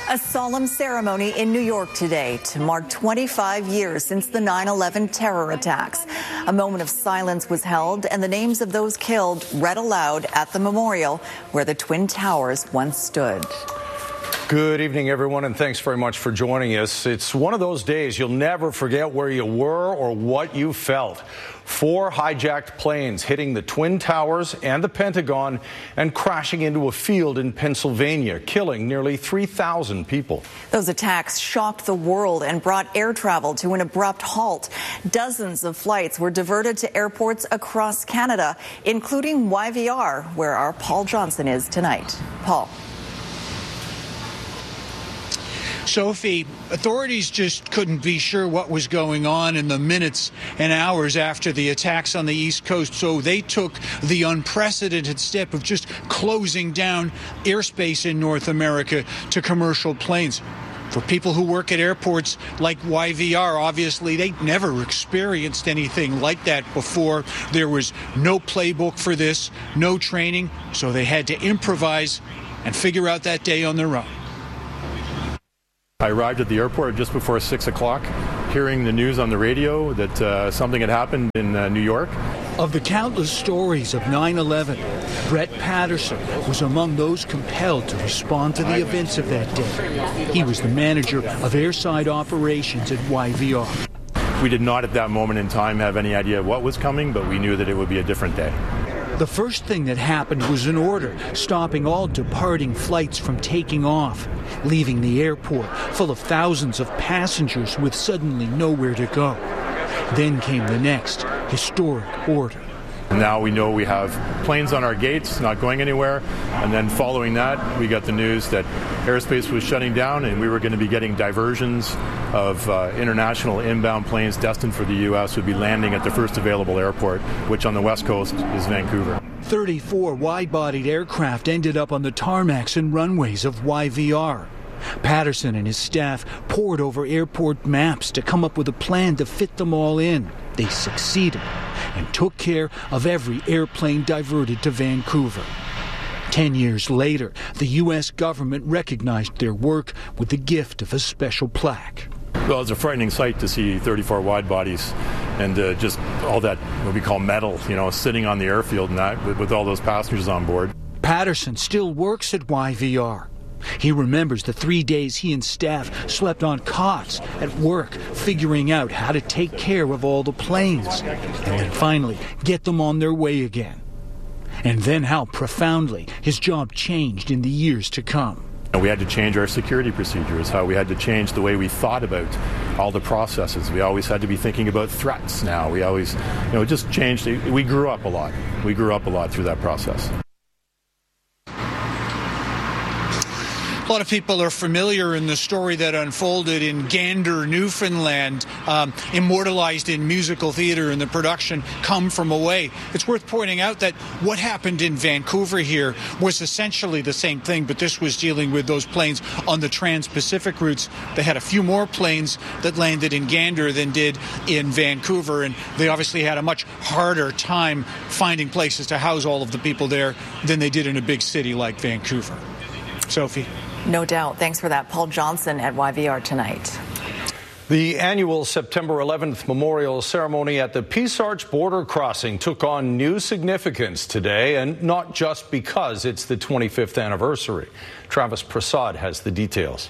A solemn ceremony in New York today to mark 25 years since the 9/11 terror attacks. A moment of silence was held and the names of those killed read aloud at the memorial where the Twin Towers once stood. Good evening, everyone, and thanks very much for joining us. It's one of those days you'll never forget where you were or what you felt. 4 hijacked planes hitting the Twin Towers and the Pentagon and crashing into a field in Pennsylvania, killing nearly 3,000 people. Those attacks shocked the world and brought air travel to an abrupt halt. Dozens of flights were diverted to airports across Canada, including YVR, where our Paul Johnson is tonight. Paul. Sophie, authorities just couldn't be sure what was going on in the minutes and hours after the attacks on the East Coast, so they took the unprecedented step of just closing down airspace in North America to commercial planes. For people who work at airports like YVR, obviously they never experienced anything like that before. There was no playbook for this, no training, so they had to improvise and figure out that day on their own. I arrived at the airport just before 6 o'clock, hearing the news on the radio that something had happened in New York. Of the countless stories of 9/11, Brett Patterson was among those compelled to respond to the events of that day. He was the manager of airside operations at YVR. We did not at that moment in time have any idea what was coming, but we knew that it would be a different day. The first thing that happened was an order stopping all departing flights from taking off, leaving the airport full of thousands of passengers with suddenly nowhere to go. Then came the next historic order. Now we know we have planes on our gates, not going anywhere, and then following that, we got the news that airspace was shutting down and we were going to be getting diversions of international inbound planes destined for the U.S. would be landing at the first available airport, which on the West Coast is Vancouver. 34 wide-bodied aircraft ended up on the tarmacs and runways of YVR. Patterson and his staff pored over airport maps to come up with a plan to fit them all in. They succeeded and took care of every airplane diverted to Vancouver. 10 years later, the U.S. government recognized their work with the gift of a special plaque. Well, it's a frightening sight to see 34 wide bodies and just all that, what we call metal, sitting on the airfield and that with all those passengers on board. Patterson still works at YVR. He remembers the 3 days he and staff slept on cots at work, figuring out how to take care of all the planes, and then finally get them on their way again. And then how profoundly his job changed in the years to come. We had to change our security procedures, how we had to change the way we thought about all the processes. We always had to be thinking about threats now. We always, it just changed. We grew up a lot. We grew up a lot through that process. A lot of people are familiar in the story that unfolded in Gander, Newfoundland, immortalized in musical theater and the production Come From Away. It's worth pointing out that what happened in Vancouver here was essentially the same thing, but this was dealing with those planes on the Trans-Pacific routes. They had a few more planes that landed in Gander than did in Vancouver, and they obviously had a much harder time finding places to house all of the people there than they did in a big city like Vancouver. Sophie? No doubt. Thanks for that, Paul Johnson at YVR tonight. The annual September 11th memorial ceremony at the Peace Arch border crossing took on new significance today, and not just because it's the 25th anniversary. Travis Prasad has the details.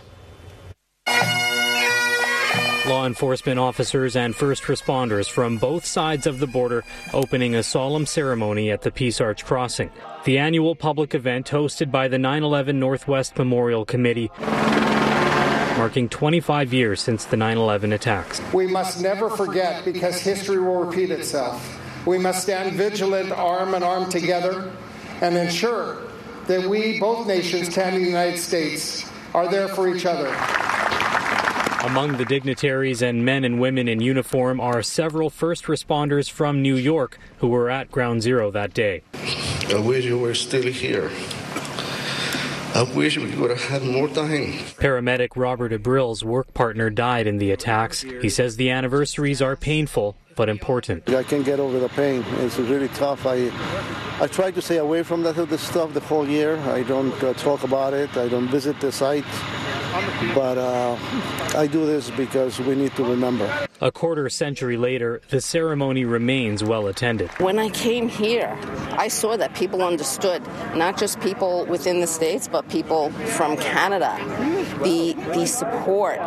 Law enforcement officers and first responders from both sides of the border opening a solemn ceremony at the Peace Arch crossing. The annual public event hosted by the 9/11 Northwest Memorial Committee, marking 25 years since the 9/11 attacks. We must never forget, because history will repeat itself. We must stand vigilant, arm in arm together, and ensure that we, both nations, Canada and the United States, are there for each other. Among the dignitaries and men and women in uniform are several first responders from New York who were at Ground Zero that day. I wish you were still here. I wish we would have had more time. Paramedic Robert Abril's work partner died in the attacks. He says the anniversaries are painful but important. I can't get over the pain. It's really tough. I try to stay away from that stuff the whole year. I don't talk about it. I don't visit the site. but I do this because we need to remember. A quarter century later, the ceremony remains well attended. When I came here, I saw that people understood, not just people within the States, but people from Canada. The support,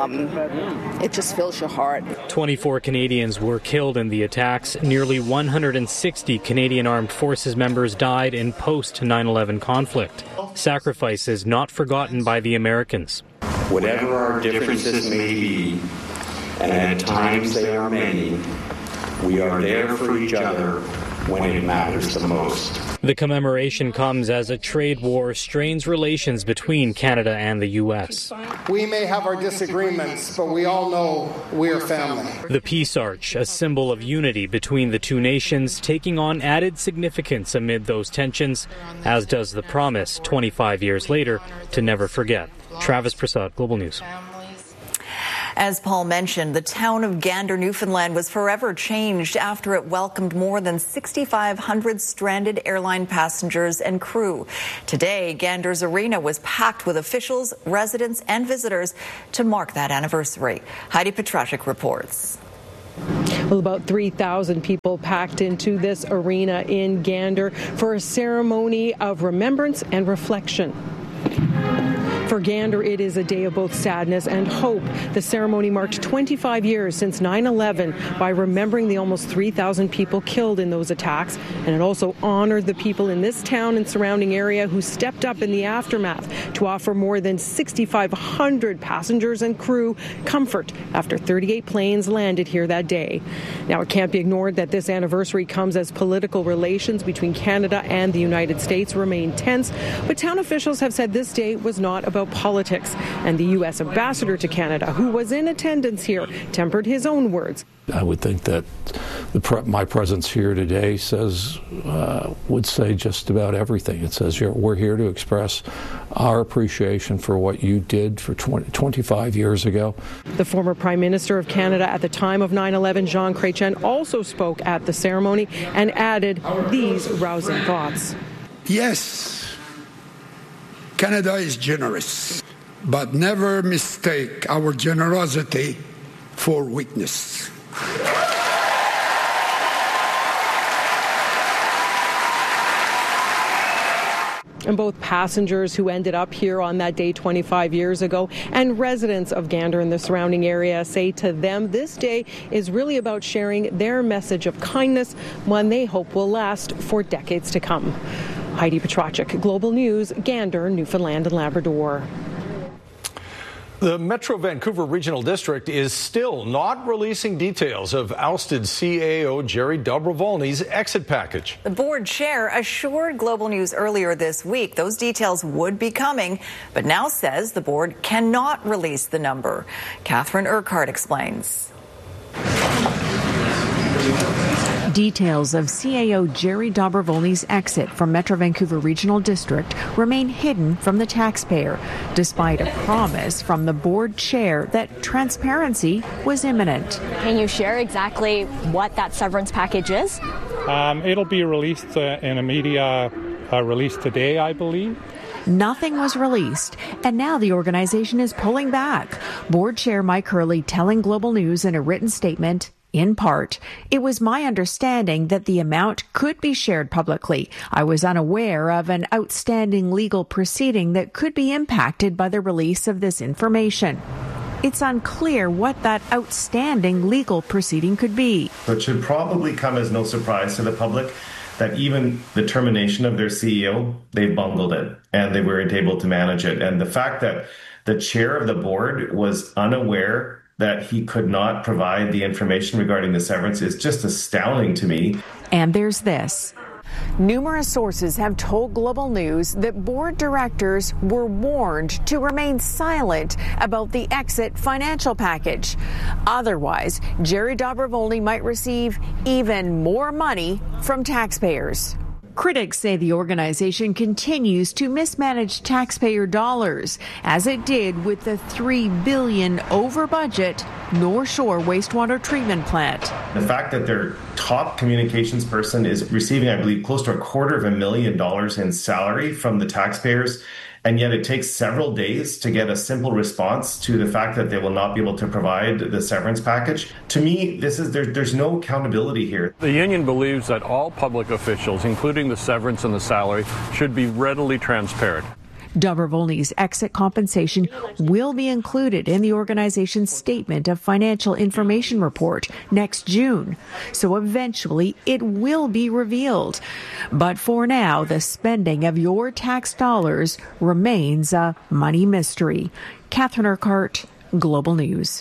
it just fills your heart. 24 Canadians were killed in the attacks. Nearly 160 Canadian Armed Forces members died in post-9/11 conflict. Sacrifices not forgotten by the Americans. Whatever our differences may be, and at times they are many, we are there for each other when it matters the most. The commemoration comes as a trade war strains relations between Canada and the U.S. We may have our disagreements, but we all know we're family. The Peace Arch, a symbol of unity between the two nations, taking on added significance amid those tensions, as does the promise 25 years later to never forget. Travis Prasad, Global News. As Paul mentioned, the town of Gander, Newfoundland was forever changed after it welcomed more than 6,500 stranded airline passengers and crew. Today, Gander's arena was packed with officials, residents, and visitors to mark that anniversary. Heidi Petrashik reports. Well, about 3,000 people packed into this arena in Gander for a ceremony of remembrance and reflection. For Gander, it is a day of both sadness and hope. The ceremony marked 25 years since 9/11 by remembering the almost 3,000 people killed in those attacks, and it also honored the people in this town and surrounding area who stepped up in the aftermath to offer more than 6,500 passengers and crew comfort after 38 planes landed here that day. Now, it can't be ignored that this anniversary comes as political relations between Canada and the United States remain tense, but town officials have said this day was not about politics, and the U.S. ambassador to Canada, who was in attendance here, tempered his own words. I would think that my presence here today would say just about everything. It says we're here to express our appreciation for what you did for 25 years ago. The former Prime Minister of Canada at the time of 9/11, Jean Chrétien, also spoke at the ceremony and added these rousing thoughts. Yes, Canada is generous, but never mistake our generosity for weakness. And both passengers who ended up here on that day 25 years ago and residents of Gander and the surrounding area say to them this day is really about sharing their message of kindness, one they hope will last for decades to come. Heidi Petrachik, Global News, Gander, Newfoundland and Labrador. The Metro Vancouver Regional District is still not releasing details of ousted CAO Jerry Dobrovolny's exit package. The board chair assured Global News earlier this week those details would be coming, but now says the board cannot release the number. Catherine Urquhart explains. Details of CAO Jerry Dobrovolny's exit from Metro Vancouver Regional District remain hidden from the taxpayer, despite a promise from the board chair that transparency was imminent. Can you share exactly what that severance package is? It'll be released in a media release today, I believe. Nothing was released, and now the organization is pulling back. Board Chair Mike Hurley telling Global News in a written statement, in part, it was my understanding that the amount could be shared publicly. I was unaware of an outstanding legal proceeding that could be impacted by the release of this information. It's unclear what that outstanding legal proceeding could be. It should probably come as no surprise to the public that even the termination of their CEO, they bungled it and they weren't able to manage it. And the fact that the chair of the board was unaware that he could not provide the information regarding the severance is just astounding to me. And there's this. Numerous sources have told Global News that board directors were warned to remain silent about the exit financial package. Otherwise, Jerry Dobrovolny might receive even more money from taxpayers. Critics say the organization continues to mismanage taxpayer dollars, as it did with the $3 billion over-budget North Shore wastewater treatment plant. The fact that their top communications person is receiving, I believe, close to $250,000 in salary from the taxpayers, and yet it takes several days to get a simple response to the fact that they will not be able to provide the severance package. To me, there's no accountability here. The union believes that all public officials, including the severance and the salary, should be readily transparent. Dobrevolny's exit compensation will be included in the organization's Statement of Financial Information report next June. So eventually it will be revealed. But for now, the spending of your tax dollars remains a money mystery. Catherine Urquhart, Global News.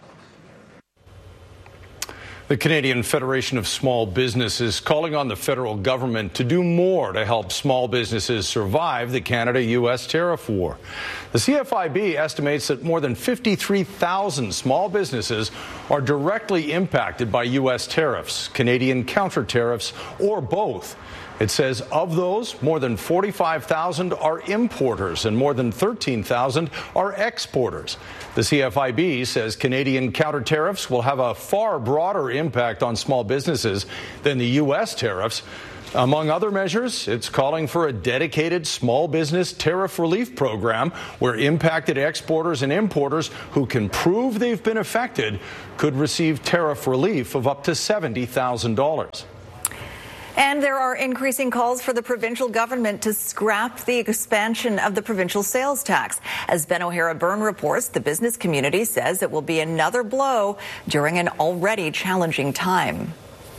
The Canadian Federation of Small Business is calling on the federal government to do more to help small businesses survive the Canada-U.S. tariff war. The CFIB estimates that more than 53,000 small businesses are directly impacted by U.S. tariffs, Canadian counter tariffs, or both. It says of those, more than 45,000 are importers and more than 13,000 are exporters. The CFIB says Canadian counter tariffs will have a far broader impact on small businesses than the U.S. tariffs. Among other measures, it's calling for a dedicated small business tariff relief program where impacted exporters and importers who can prove they've been affected could receive tariff relief of up to $70,000. And there are increasing calls for the provincial government to scrap the expansion of the provincial sales tax. As Ben O'Hara-Byrne reports, the business community says it will be another blow during an already challenging time.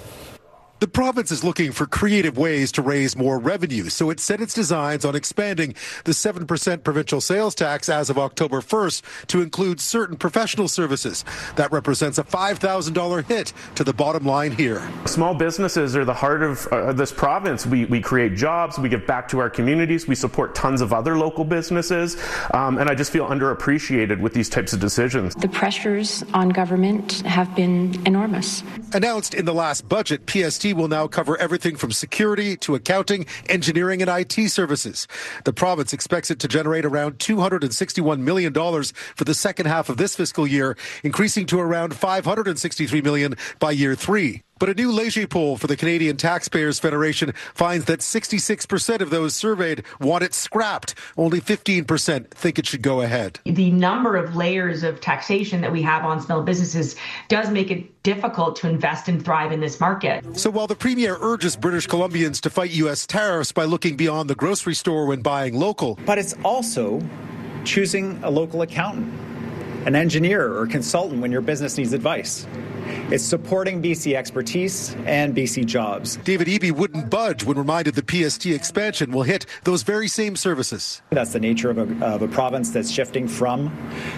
The province is looking for creative ways to raise more revenue, so it set its designs on expanding the 7% provincial sales tax as of October 1st to include certain professional services. That represents a $5,000 hit to the bottom line here. Small businesses are the heart of this province. We create jobs, we give back to our communities, we support tons of other local businesses, and I just feel underappreciated with these types of decisions. The pressures on government have been enormous. Announced in the last budget, PST will now cover everything from security to accounting, engineering, and IT services. The province expects it to generate around $261 million for the second half of this fiscal year, increasing to around $563 million by year 3. But a new Leger poll for the Canadian Taxpayers Federation finds that 66% of those surveyed want it scrapped. Only 15% think it should go ahead. The number of layers of taxation that we have on small businesses does make it difficult to invest and thrive in this market. So while the Premier urges British Columbians to fight U.S. tariffs by looking beyond the grocery store when buying local. But it's also choosing a local accountant, an engineer or consultant when your business needs advice. It's supporting BC expertise and BC jobs. David Eby wouldn't budge when reminded the PST expansion will hit those very same services. That's the nature of a province that's shifting from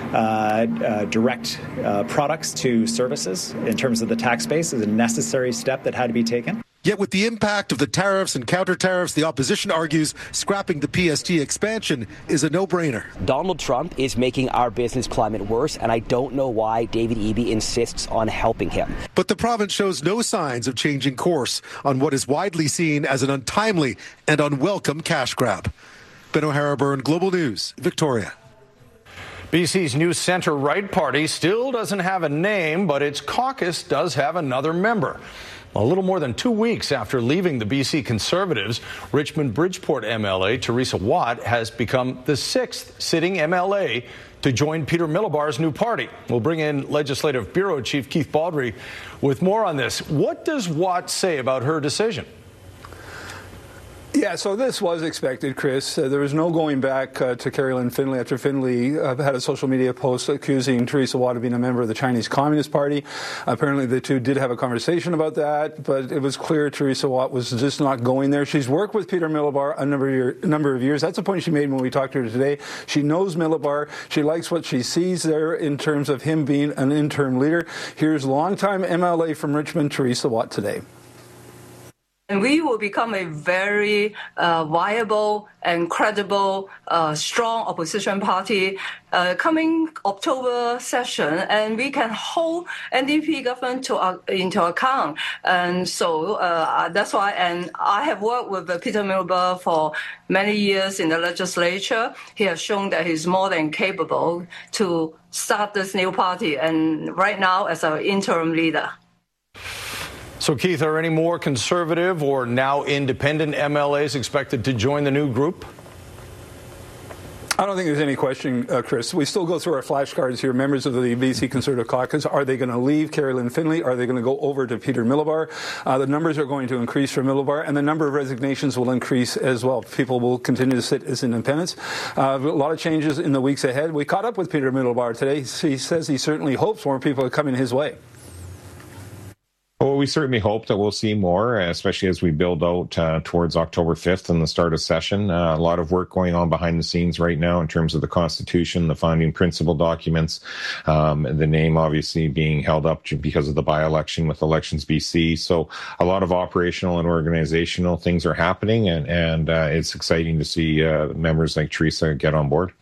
direct products to services in terms of the tax base is a necessary step that had to be taken. Yet with the impact of the tariffs and counter-tariffs, the opposition argues scrapping the PST expansion is a no-brainer. Donald Trump is making our business climate worse, and I don't know why David Eby insists on helping him. But the province shows no signs of changing course on what is widely seen as an untimely and unwelcome cash grab. Ben O'Hara-Byrne, Global News, Victoria. BC's new centre-right party still doesn't have a name, but its caucus does have another member. A little more than 2 weeks after leaving the BC Conservatives, Richmond Bridgeport MLA Teresa Watt has become the 6th sitting MLA to join Peter Milobar's new party. We'll bring in Legislative Bureau Chief Keith Baldry with more on this. What does Watt say about her decision? Yeah, so this was expected, Chris. There was no going back to Carrie Lynn Findlay after Findlay had a social media post accusing Teresa Watt of being a member of the Chinese Communist Party. Apparently the two did have a conversation about that, but it was clear Teresa Watt was just not going there. She's worked with Peter Milobar a number of years. That's the point she made when we talked to her today. She knows Milobar. She likes what she sees there in terms of him being an interim leader. Here's longtime MLA from Richmond, Teresa Watt, today. And we will become a very viable and credible, strong opposition party coming October session, and we can hold NDP government into account. And so that's why, and I have worked with Peter Milobar for many years in the legislature. He has shown that he's more than capable to start this new party, and right now as our interim leader. So, Keith, are any more Conservative or now independent MLAs expected to join the new group? I don't think there's any question, Chris. We still go through our flashcards here. Members of the BC Conservative Caucus, are they going to leave Carrie-Lynne Finlay? Are they going to go over to Peter Milobar? The numbers are going to increase for Milobar, and the number of resignations will increase as well. People will continue to sit as independents. A lot of changes in the weeks ahead. We caught up with Peter Milobar today. He says he certainly hopes more people are coming his way. Well, we certainly hope that we'll see more, especially as we build out towards October 5th and the start of session. A lot of work going on behind the scenes right now in terms of the Constitution, the founding principle documents, the name obviously being held up because of the by-election with Elections BC. So a lot of operational and organizational things are happening, and it's exciting to see members like Teresa get on board.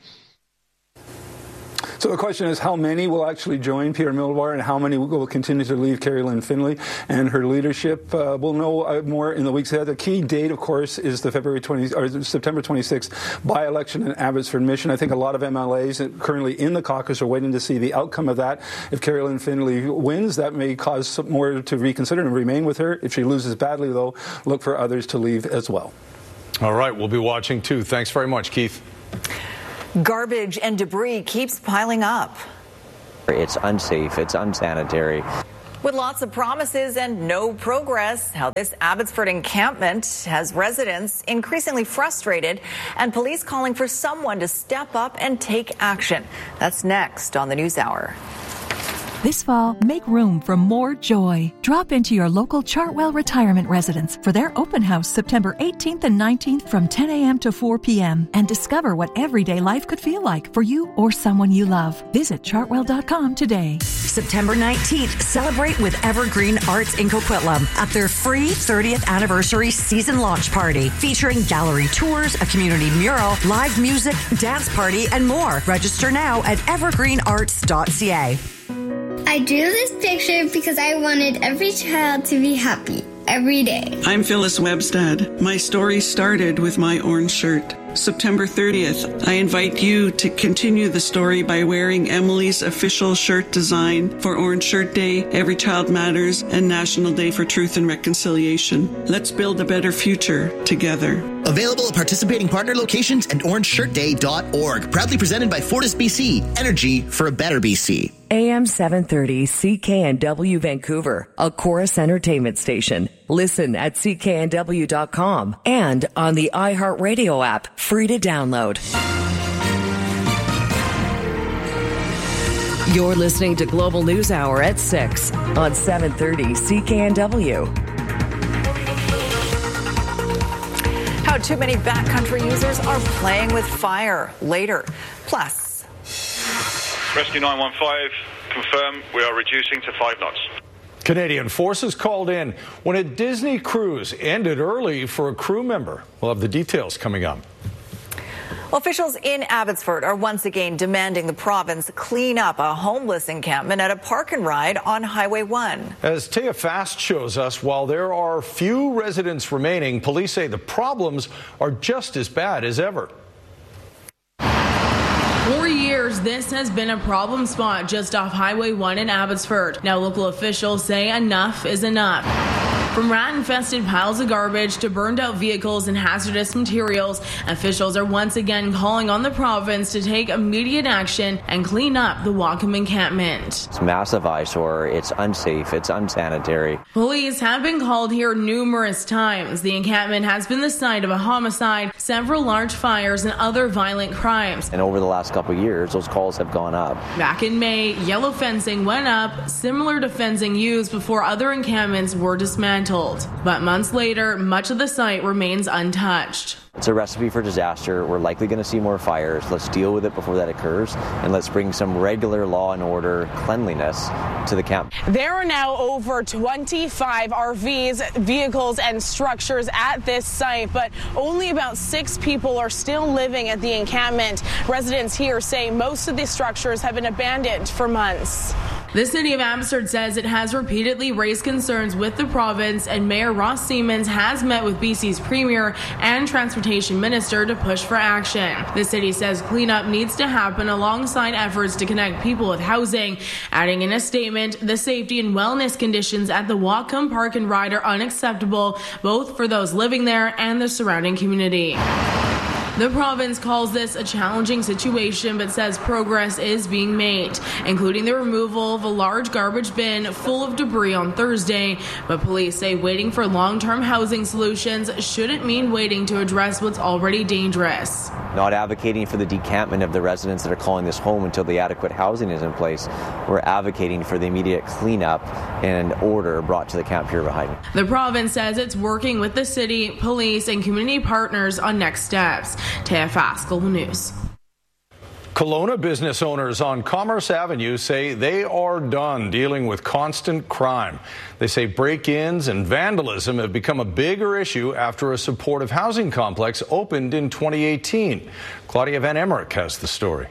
So the question is, how many will actually join Peter Milobar and how many will continue to leave Carrie-Lynne Finlay and her leadership? We'll know more in the weeks ahead. The key date, of course, is the September 26th by-election in Abbotsford Mission. I think a lot of MLAs currently in the caucus are waiting to see the outcome of that. If Carrie-Lynne Finlay wins, that may cause some more to reconsider and remain with her. If she loses badly, though, look for others to leave as well. All right, we'll be watching too. Thanks very much, Keith. Garbage and debris keeps piling up. It's unsafe, it's unsanitary. With lots of promises and no progress, how this Abbotsford encampment has residents increasingly frustrated and police calling for someone to step up and take action. That's next on the NewsHour. This fall, make room for more joy. Drop into your local Chartwell Retirement Residence for their open house September 18th and 19th from 10 a.m. to 4 p.m. and discover what everyday life could feel like for you or someone you love. Visit chartwell.com today. September 19th, celebrate with Evergreen Arts in Coquitlam at their free 30th anniversary season launch party featuring gallery tours, a community mural, live music, dance party, and more. Register now at evergreenarts.ca. I drew this picture because I wanted every child to be happy every day. I'm Phyllis Webstad. My story started with my orange shirt. September 30th, I invite you to continue the story by wearing Emily's official shirt design for Orange Shirt Day, Every Child Matters, and National Day for Truth and Reconciliation. Let's build a better future together. Available at participating partner locations and orangeshirtday.org. Proudly presented by Fortis BC. Energy for a better BC. AM 730 CKNW Vancouver, a Chorus Entertainment station. Listen at cknw.com and on the iHeartRadio app, free to download. You're listening to Global News Hour at 6 on 730 CKNW. How too many backcountry users are playing with fire. Later. Plus. Rescue 915, confirm we are reducing to 5 knots. Canadian forces called in when a Disney cruise ended early for a crew member. We'll have the details coming up. Officials in Abbotsford are once again demanding the province clean up a homeless encampment at a park and ride on Highway 1. As Taya Fast shows us, while there are few residents remaining, police say the problems are just as bad as ever. For years, this has been a problem spot just off Highway 1 in Abbotsford. Now local officials say enough is enough. From rat-infested piles of garbage to burned-out vehicles and hazardous materials, officials are once again calling on the province to take immediate action and clean up the Whatcom encampment. It's a massive eyesore, it's unsafe, it's unsanitary. Police have been called here numerous times. The encampment has been the site of a homicide, several large fires, and other violent crimes. And over the last couple of years, those calls have gone up. Back in May, yellow fencing went up, similar to fencing used before other encampments were dismantled. But months later, much of the site remains untouched. It's a recipe for disaster. We're likely going to see more fires. Let's deal with it before that occurs, and let's bring some regular law and order cleanliness to the camp. There are now over 25 RVs, vehicles, and structures at this site, but only about 6 people are still living at the encampment. Residents here say most of these structures have been abandoned for months. The city of Abbotsford says it has repeatedly raised concerns with the province, and Mayor Ross Siemens has met with BC's Premier and Transportation Minister to push for action. The city says cleanup needs to happen alongside efforts to connect people with housing, adding in a statement, the safety and wellness conditions at the Whatcom Park and Ride are unacceptable, both for those living there and the surrounding community. The province calls this a challenging situation, but says progress is being made, including the removal of a large garbage bin full of debris on Thursday. But police say waiting for long-term housing solutions shouldn't mean waiting to address what's already dangerous. Not advocating for the decampment of the residents that are calling this home until the adequate housing is in place. We're advocating for the immediate cleanup and order brought to the Camp Pure-Bahai. The province says it's working with the city, police, and community partners on next steps. Taya Fast, Global News. Kelowna business owners on Commerce Avenue say they are done dealing with constant crime. They say break-ins and vandalism have become a bigger issue after a supportive housing complex opened in 2018. Claudia Van Emmerich has the story.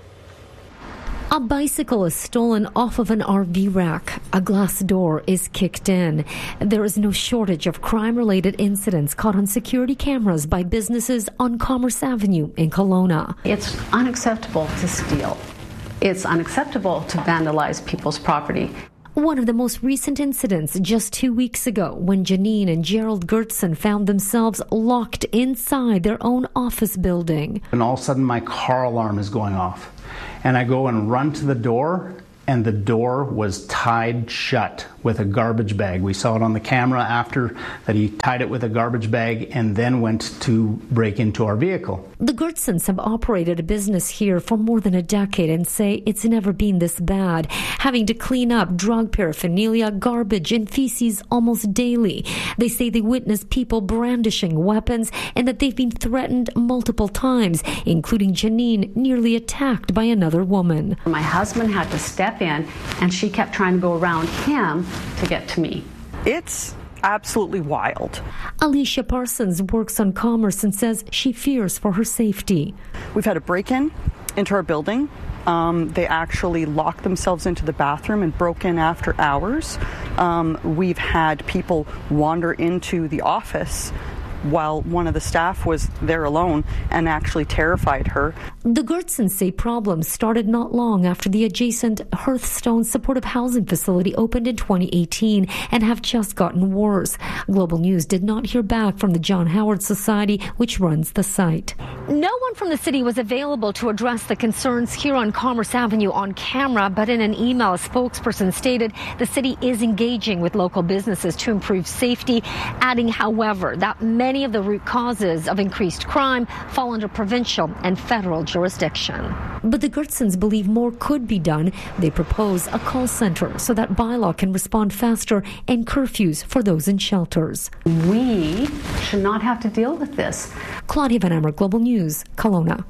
A bicycle is stolen off of an RV rack. A glass door is kicked in. There is no shortage of crime-related incidents caught on security cameras by businesses on Commerce Avenue in Kelowna. It's unacceptable to steal. It's unacceptable to vandalize people's property. One of the most recent incidents just 2 weeks ago when Janine and Gerald Gertson found themselves locked inside their own office building. And all of a sudden my car alarm is going off. And I go and run to the door, and the door was tied shut with a garbage bag. We saw it on the camera after that he tied it with a garbage bag and then went to break into our vehicle. The Gertsons have operated a business here for more than a decade and say it's never been this bad, having to clean up drug paraphernalia, garbage, and feces almost daily. They say they witness people brandishing weapons and that they've been threatened multiple times, including Janine nearly attacked by another woman. My husband had to step in, and she kept trying to go around him to get to me. It's absolutely wild. Alicia Parsons works on Commerce and says she fears for her safety. We've had a break-in into our building. They actually locked themselves into the bathroom and broke in after hours. We've had people wander into the office while one of the staff was there alone and actually terrified her. The Gertsons say problems started not long after the adjacent Hearthstone supportive housing facility opened in 2018 and have just gotten worse. Global News did not hear back from the John Howard Society, which runs the site. No one from the city was available to address the concerns here on Commerce Avenue on camera, but in an email, a spokesperson stated the city is engaging with local businesses to improve safety, adding, however, that many of the root causes of increased crime fall under provincial and federal jurisdiction. But the Gertsons believe more could be done. They propose a call center so that bylaw can respond faster and curfews for those in shelters. We should not have to deal with this. Claudia Van Emmer, Global News, Kelowna.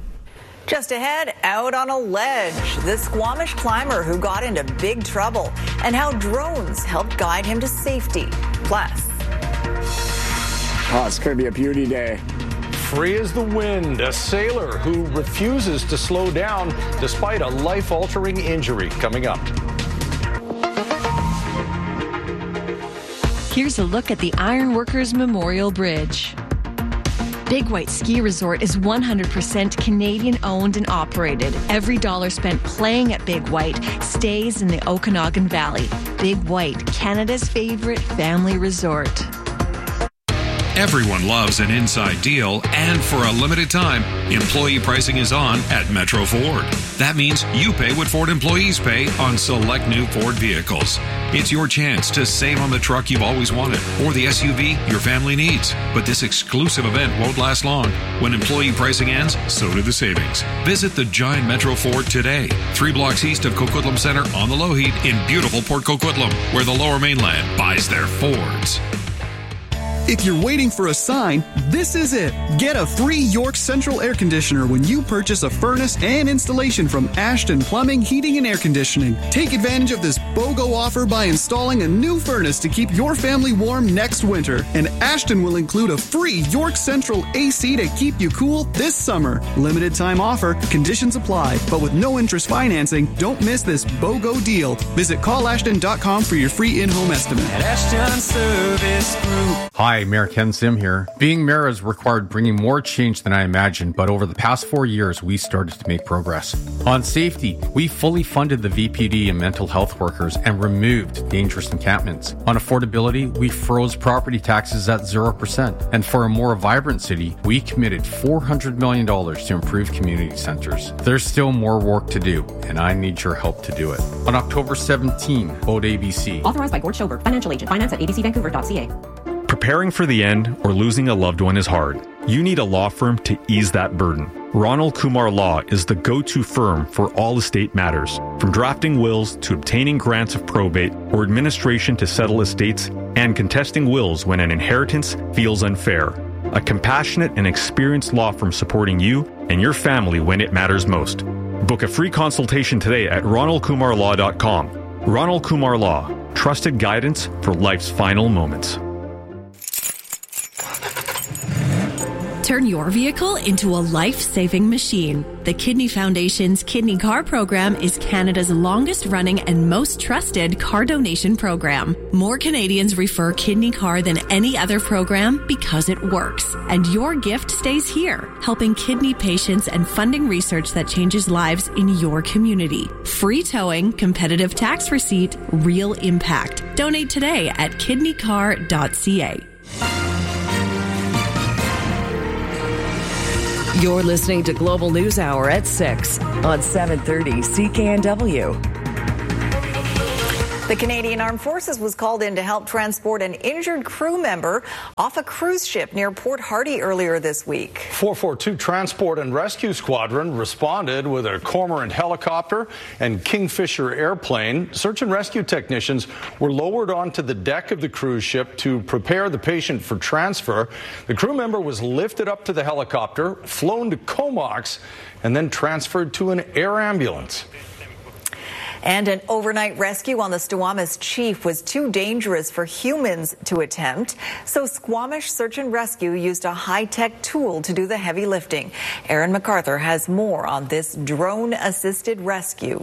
Just ahead, out on a ledge, the Squamish climber who got into big trouble and how drones helped guide him to safety. Plus, oh, it's going to be a beauty day. Free as the wind, a sailor who refuses to slow down despite a life-altering injury. Coming up. Here's a look at the Ironworkers Memorial Bridge. Big White Ski Resort is 100% Canadian-owned and operated. Every dollar spent playing at Big White stays in the Okanagan Valley. Big White, Canada's favorite family resort. Everyone loves an inside deal, and for a limited time, employee pricing is on at Metro Ford. That means you pay what Ford employees pay on select new Ford vehicles. It's your chance to save on the truck you've always wanted or the SUV your family needs. But this exclusive event won't last long. When employee pricing ends, so do the savings. Visit the giant Metro Ford today, 3 blocks east of Coquitlam Center on the Lougheed in beautiful Port Coquitlam, where the Lower Mainland buys their Fords. If you're waiting for a sign, this is it. Get a free York Central air conditioner when you purchase a furnace and installation from Ashton Plumbing, Heating and Air Conditioning. Take advantage of this BOGO offer by installing a new furnace to keep your family warm next winter. And Ashton will include a free York Central AC to keep you cool this summer. Limited time offer, conditions apply, but with no interest financing, don't miss this BOGO deal. Visit callashton.com for your free in-home estimate. At Ashton Service Group. Hi, Hi, Mayor Ken Sim here. Being mayor has required bringing more change than I imagined, but over the past 4 years, we started to make progress. On safety, we fully funded the VPD and mental health workers and removed dangerous encampments. On affordability, we froze property taxes at 0%. And for a more vibrant city, we committed $400 million to improve community centers. There's still more work to do, and I need your help to do it. On October 17, vote ABC. Authorized by Gord Schober, financial agent, finance at abcvancouver.ca. Preparing for the end or losing a loved one is hard. You need a law firm to ease that burden. Ronald Kumar Law is the go-to firm for all estate matters, from drafting wills to obtaining grants of probate or administration to settle estates and contesting wills when an inheritance feels unfair. A compassionate and experienced law firm supporting you and your family when it matters most. Book a free consultation today at ronaldkumarlaw.com. Ronald Kumar Law, trusted guidance for life's final moments. Turn your vehicle into a life-saving machine. The Kidney Foundation's Kidney Car Program is Canada's longest-running and most trusted car donation program. More Canadians refer Kidney Car than any other program because it works. And your gift stays here, helping kidney patients and funding research that changes lives in your community. Free towing, competitive tax receipt, real impact. Donate today at kidneycar.ca. You're listening to Global News Hour at 6 on 730 CKNW. The Canadian Armed Forces was called in to help transport an injured crew member off a cruise ship near Port Hardy earlier this week. 442 Transport and Rescue Squadron responded with a Cormorant helicopter and Kingfisher airplane. Search and rescue technicians were lowered onto the deck of the cruise ship to prepare the patient for transfer. The crew member was lifted up to the helicopter, flown to Comox, and then transferred to an air ambulance. And an overnight rescue on the Squamish Chief was too dangerous for humans to attempt. So Squamish Search and Rescue used a high-tech tool to do the heavy lifting. Aaron MacArthur has more on this drone-assisted rescue.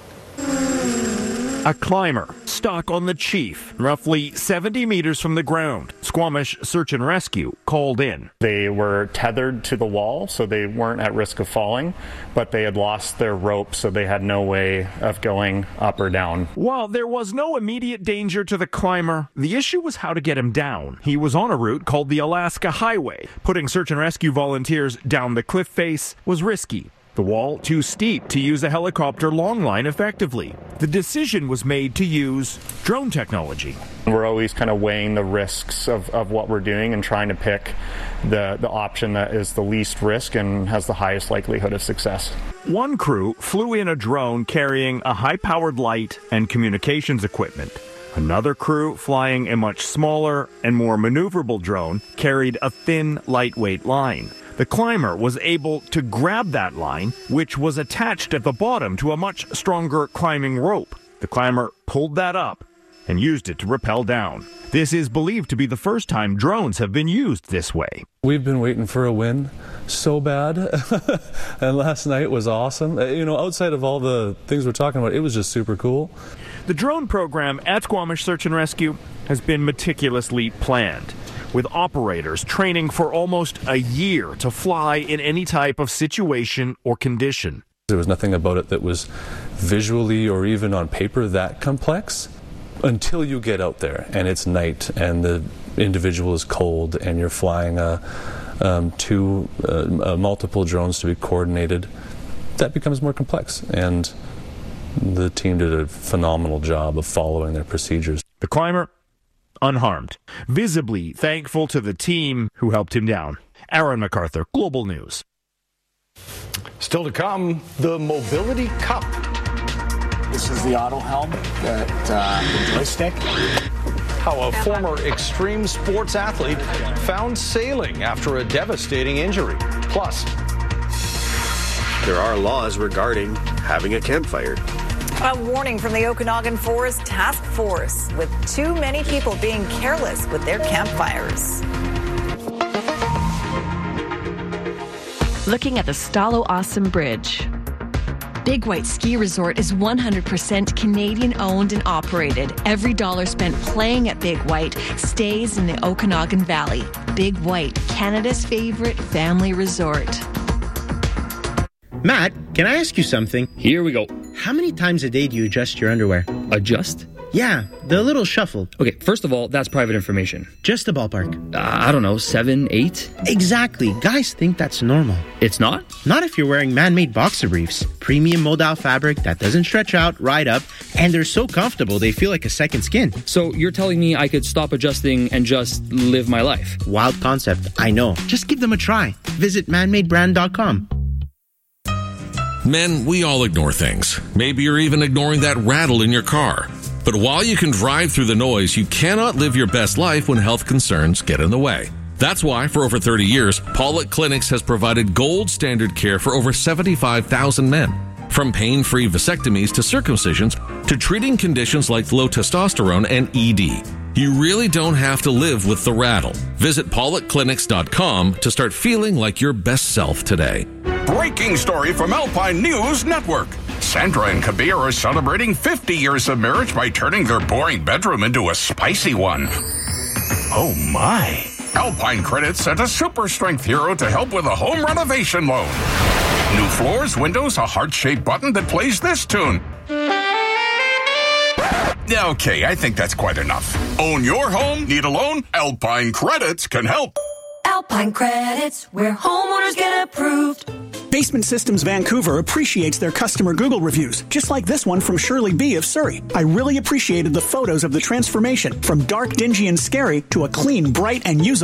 A climber stuck on the Chief, roughly 70 meters from the ground. Squamish Search and Rescue called in. They were tethered to the wall, so they weren't at risk of falling, but they had lost their rope, so they had no way of going up or down. While there was no immediate danger to the climber, the issue was how to get him down. He was on a route called the Alaska Highway. Putting search and rescue volunteers down the cliff face was risky. The wall too steep to use a helicopter longline effectively. The decision was made to use drone technology. We're always kind of weighing the risks of what we're doing and trying to pick the option that is the least risk and has the highest likelihood of success. One crew flew in a drone carrying a high-powered light and communications equipment. Another crew, flying a much smaller and more maneuverable drone, carried a thin, lightweight line. The climber was able to grab that line, which was attached at the bottom to a much stronger climbing rope. The climber pulled that up and used it to rappel down. This is believed to be the first time drones have been used this way. We've been waiting for a win so bad, and last night was awesome. You know, outside of all the things we're talking about, it was just super cool. The drone program at Squamish Search and Rescue has been meticulously planned, with operators training for almost a year to fly in any type of situation or condition. There was nothing about it that was visually or even on paper that complex until you get out there and it's night and the individual is cold and you're flying multiple drones to be coordinated. That becomes more complex, and the team did a phenomenal job of following their procedures. The climber, unharmed, visibly thankful to the team who helped him down. Aaron MacArthur, Global News. Still to come, the Mobility Cup. This is the auto helm, the joystick. How a former extreme sports athlete found sailing after a devastating injury. Plus, there are laws regarding having a campfire. A warning from the Okanagan Forest Task Force, with too many people being careless with their campfires. Looking at the Stalo Awesome Bridge. Big White Ski Resort is 100% Canadian owned and operated. Every dollar spent playing at Big White stays in the Okanagan Valley. Big White, Canada's favorite family resort. Matt, can I ask you something? Here we go. How many times a day do you adjust your underwear? Adjust? Yeah, the little shuffle. Okay, first of all, that's private information. Just a ballpark. I don't know, 7, 8? Exactly. Guys think that's normal. It's not? Not if you're wearing man-made boxer briefs. Premium modal fabric that doesn't stretch out, right up, and they're so comfortable they feel like a second skin. So you're telling me I could stop adjusting and just live my life? Wild concept, I know. Just give them a try. Visit manmadebrand.com. Men, we all ignore things. Maybe you're even ignoring that rattle in your car. But while you can drive through the noise, you cannot live your best life when health concerns get in the way. That's why, for over 30 years, Pollock Clinics has provided gold standard care for over 75,000 men. From pain-free vasectomies to circumcisions to treating conditions like low testosterone and ED. You really don't have to live with the rattle. Visit PollockClinics.com to start feeling like your best self today. Breaking story from Alpine News Network. Sandra and Kabir are celebrating 50 years of marriage by turning their boring bedroom into a spicy one. Oh my. Alpine Credit sent a super strength hero to help with a home renovation loan. New floors, windows, a heart-shaped button that plays this tune. Okay, I think that's quite enough. Own your home? Need a loan? Alpine Credits can help. Alpine Credits, where homeowners get approved. Basement Systems Vancouver appreciates their customer Google reviews, just like this one from Shirley B. of Surrey. I really appreciated the photos of the transformation from dark, dingy, and scary to a clean, bright, and usable